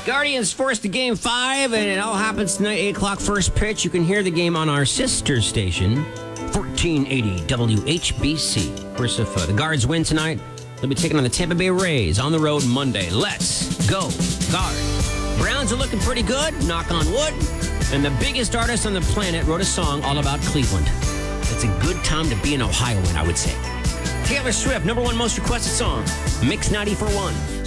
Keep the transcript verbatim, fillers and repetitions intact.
Guardians forced to game five, and it all happens tonight, eight o'clock first pitch. You can hear the game on our sister station, fourteen eighty W H B C. Of course, if uh, the Guards win tonight, they'll be taking on the Tampa Bay Rays on the road Monday. Let's go, Guards. Browns are looking pretty good, knock on wood. And the biggest artist on the planet wrote a song all about Cleveland. It's a good time to be an Ohioan, I would say. Taylor Swift, number one most requested song, Mix ninety for one.